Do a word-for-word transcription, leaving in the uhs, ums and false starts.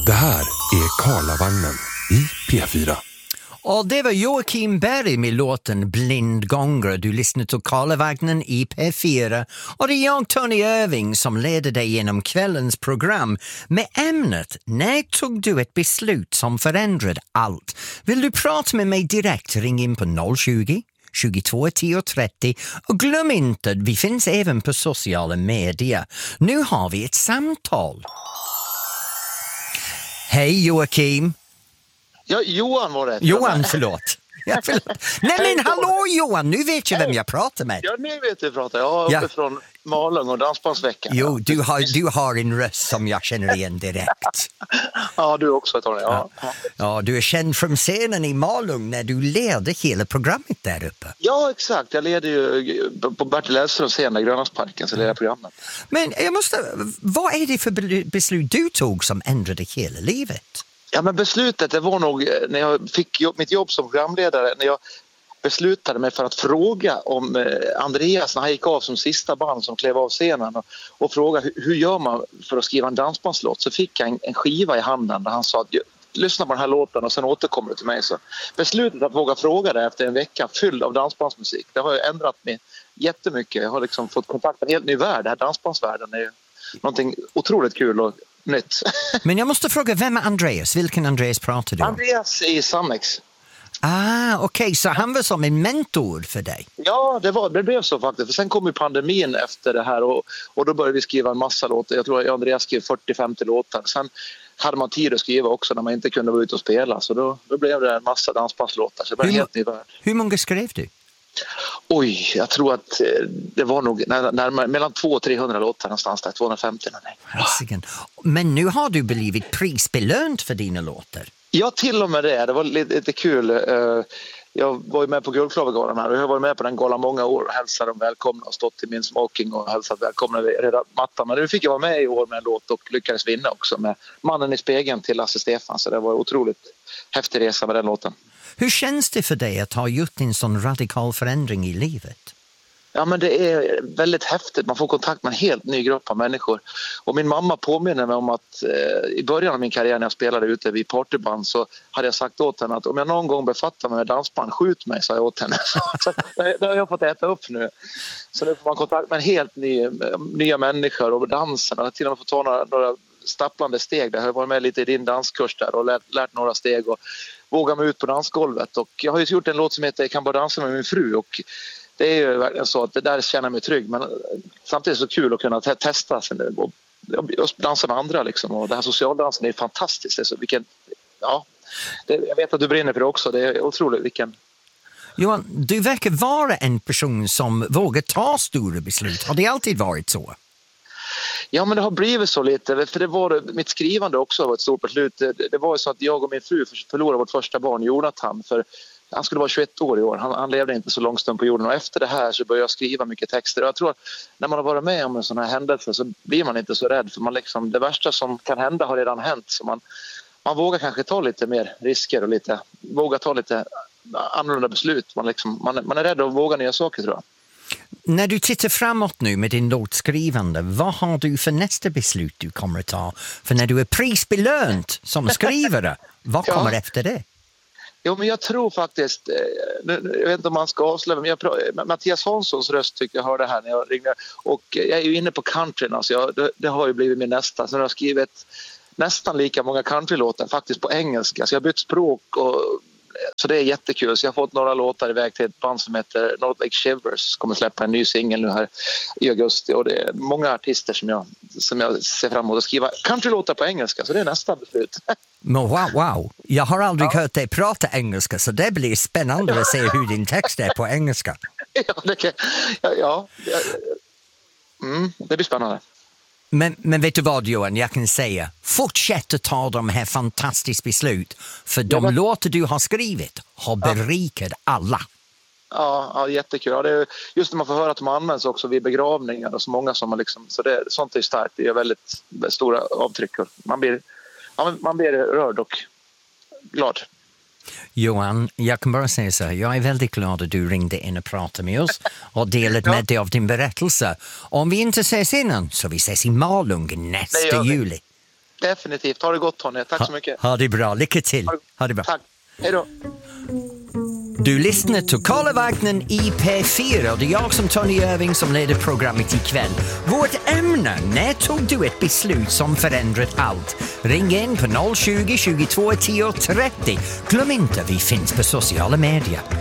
Det här är Karlavagnen i P fyra. Och det var Joakim Berg med låten Blindgångare. Du lyssnar till Karlavagnen i P fyra. Och det är jag, Tony Irving, som leder dig genom kvällens program med ämnet när tog du ett beslut som förändrade allt? Vill du prata med mig direkt? Ring in på noll tjugo, tjugotvå tio trettio och glöm inte, vi finns även på sociala medier. Nu har vi ett samtal. Hej Joakim. Ja, Johan var det. Johan, förlåt. Ja, förlåt. Nej men hallå Johan, nu vet jag vem jag pratar med. Ja, nu vet du pratar. Jag är Ja. uppe från Malung och Dansbandsveckan. Jo, du har, du har en röst som jag känner igen direkt. Ja, du också, Tony. Ja. Ja. Ja, du är känd från scenen i Malung när du ledde hela programmet där uppe. Ja, exakt. Jag leder ju på Bertil Elfströms scen där, Grönlandsparken, så leder jag programmet. Men jag måste, vad är det för beslut du tog som ändrade hela livet? Ja, men beslutet, det var nog när jag fick jobb, mitt jobb som programledare, när jag beslutade mig för att fråga om eh, Andreas när han gick av som sista band som klev av scenen och, och fråga hur, hur gör man för att skriva en dansbandslåt, så fick jag en, en skiva i handen där han sa att lyssna på den här låten och sen återkommer du till mig. Så beslutet att våga fråga det efter en vecka fylld av dansbandsmusik, det har ju ändrat mig jättemycket. Jag har liksom fått kontakt med en helt ny värld. Det här dansbandsvärlden är ju någonting otroligt kul och nytt. Men jag måste fråga, vem är Andreas? Vilken Andreas pratar du om? Andreas i Sannex. Ah, okej, okay. Så han var som en mentor för dig? Ja, det, var, det blev så faktiskt. För sen kom ju pandemin efter det här och, och då började vi skriva en massa låtar. Jag tror att Andreas skrev fyrtio femtio låtar. Sen hade man tid att skriva också när man inte kunde vara ute och spela. Så då, då blev det en massa dansbandslåtar. Så det var en helt ny värld. Hur många skrev du? Oj, jag tror att det var nog närmare, mellan tvåhundra och trehundra låtar någonstans där, tvåhundrafemtio. Nej. Men nu har du blivit prisbelönt för dina låtar. Ja, till och med det. Det var lite, lite kul. Jag var ju med på Guldklavergalan här och jag har varit med på den galan många år och hälsat dem välkomna och stått i min smoking och hälsat välkomna vid röda mattan. Men nu fick jag vara med i år med en låt och lyckades vinna också med Mannen i spegeln till Lasse Stefan. Så det var en otroligt häftig resa med den låten. Hur känns det för dig att ha gjort en sån radikal förändring i livet? Ja, men det är väldigt häftigt. Man får kontakt med en helt ny grupp av människor. Och min mamma påminner mig om att eh, i början av min karriär när jag spelade ute vid partyband så hade jag sagt åt henne att om jag någon gång befattar mig med dansband, skjut mig, sa jag åt henne. Så det har jag fått äta upp nu. Så nu får man kontakt med en helt ny, nya människor och dansen. Och till och med få ta några, några stapplande steg. Jag har varit med lite i din danskurs där och lärt, lärt några steg och våga mig ut på dansgolvet. Och jag har ju gjort en låt som heter Jag kan bara dansa med min fru och det är ju verkligen så att det där känner mig trygg, men samtidigt så kul att kunna te- testa och, och dansa med andra liksom. Och det här socialdansen är fantastiskt. Det är så, vilken, ja, det, jag vet att du brinner för det också. Det är otroligt vilken... Johan, du verkar vara en person som vågar ta stora beslut. Har det alltid varit så? Ja, men det har blivit så lite, för det var mitt skrivande också var ett stort beslut. Det, det var ju så att jag och min fru förlorade vårt första barn, Jonathan, för han skulle vara tjugoett år i år. Han, han levde inte så lång stund på jorden och efter det här så började jag skriva mycket texter. Och jag tror att när man har varit med om en sån här händelse så blir man inte så rädd, för man liksom, det värsta som kan hända har redan hänt. Så man, man vågar kanske ta lite mer risker och lite, våga ta lite annorlunda beslut. Man, liksom, man, man är rädd att våga nya saker, tror jag. När du tittar framåt nu med din låtskrivande, vad har du för nästa beslut du kommer att ta? För när du är prisbelönt som skrivare, vad kommer ja. efter det? Jo, men jag tror faktiskt, jag vet inte om man ska avslöja, men jag, Mattias Hanssons röst tycker jag hörde här när jag ringde. Och jag är ju inne på countryn, alltså jag, det, det har ju blivit min nästa. Så jag har skrivit nästan lika många countrylåtar faktiskt på engelska. Så jag har bytt språk och så det är jättekul. Så jag har fått några låtar iväg till ett band som heter North Lake Shivers. Kommer släppa en ny singel nu här i augusti. Och det är många artister som jag, som jag ser fram emot att skriva countrylåtar på engelska. Så det är nästa beslut. Men wow, wow. Jag har aldrig ja. hört dig prata engelska, så det blir spännande att se hur din text är på engelska. Ja, det, kan, ja, ja. Mm, det blir spännande. Men, men vet du vad, Johan, jag kan säga, fortsätt att ta de här fantastiska beslut, för de ja, men... låtar du har skrivit har berikat ja. alla. Ja, ja, jättekul. Ja, det är just när man får höra att de används också vid begravningar och så många som har liksom, så det, sånt är starkt. Det är väldigt stora avtryck. Man blir, ja, man blir rörd och glad. Johan, jag kan bara säga så här, jag är väldigt glad att du ringde in och pratade med oss och delade med dig av din berättelse. Om vi inte ses innan så vi ses i Malung nästa juli. Definitivt. Ha det gott, Tony. Tack ha, så mycket. Ha det bra. Lycka till. Ha det bra. Tack. Hej då. Du lyssnar till Karlavagnen i P fyra och det är jag som Tony Irving som leder programmet ikväll. Vårt ämne, när tog du ett beslut som förändrat allt? Ring in på noll tjugo, tjugotvå, tio trettio. Glöm inte, vi finns på sociala medier.